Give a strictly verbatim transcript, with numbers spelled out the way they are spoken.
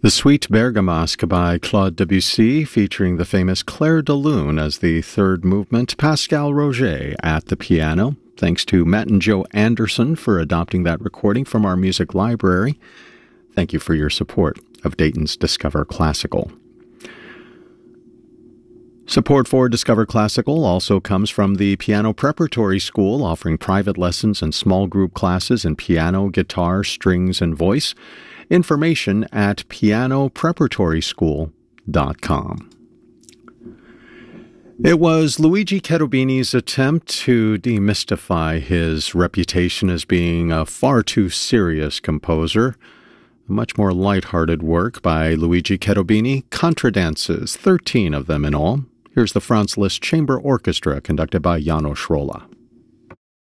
The Suite Bergamasque by Claude Debussy, featuring the famous Clair de Lune as the third movement, Pascal Roger at the piano. Thanks to Matt and Joe Anderson for adopting that recording from our music library. Thank you for your support of Dayton's Discover Classical. Support for Discover Classical also comes from the Piano Preparatory School, offering private lessons and small group classes in piano, guitar, strings, and voice. Information at piano preparatory school dot com. It was Luigi Cherubini's attempt to demystify his reputation as being a far too serious composer. A much more lighthearted work by Luigi Cherubini, Contradances, thirteen of them in all. Here's the Franz Liszt Chamber Orchestra, conducted by János Róla.